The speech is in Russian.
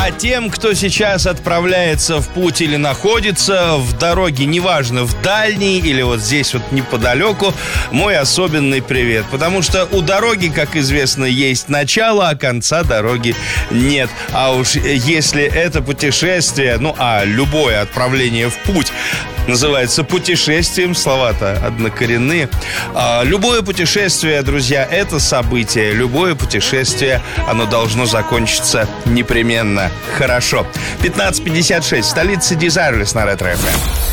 А тем, кто сейчас отправляется в путь или находится в дороге, неважно, в дальней или вот здесь вот неподалеку, мой особенный привет. Потому что у дороги, как известно, есть начало, а конца дороги нет. А уж если это путешествие, любое отправление в путь называется путешествием, слова-то однокоренные. Любое путешествие, друзья, это событие. Любое путешествие, оно должно закончиться непременно хорошо. 15:56, столица Desireless на Ретро FM.